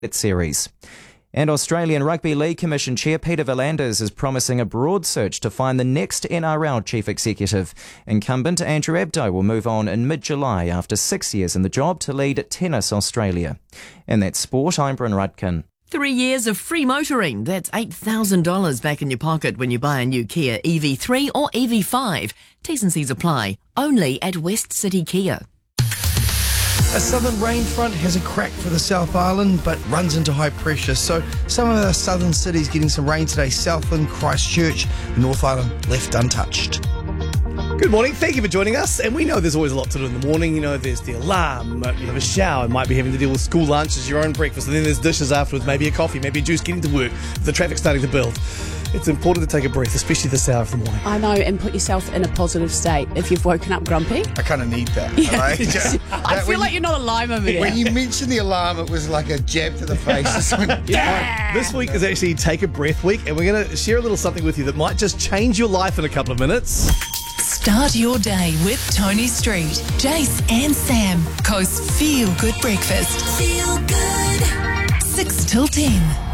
series. And Australian Rugby League Commission Chair Peter V'landers is promising a broad search to find the next NRL Chief Executive. Incumbent Andrew Abdo will move on in mid-July after 6 years in the job to lead Tennis Australia. And that's sport, I'm Bryn Rudkin. 3 years of free motoring. That's $8,000 back in your pocket when you buy a new Kia EV3 or EV5. T's and C's apply. Only at West City Kia. A southern rain front has a crack for the South Island but runs into high pressure. So some of our southern cities getting some rain today. Southland, Christchurch, North Island left untouched. Good morning, thank you for joining us. And we know there's always a lot to do in the morning. You know, there's the alarm, you have a shower, might be having to deal with school lunches, your own breakfast, and then there's dishes afterwards, maybe a coffee, maybe a juice, getting to work, the traffic starting to build. It's important to take a breath, especially this hour of the morning. I know, and put yourself in a positive state if you've woken up grumpy. I kind of need that. Yeah. I feel like you're not a lime over there. When you mentioned the alarm, it was like a jab to the face. This week is actually Take a Breath Week, and we're going to share a little something with you that might just change your life in a couple of minutes. Start your day with Tony Street, Jace and Sam. Coast's Feel Good Breakfast. Feel good. 6 till 10.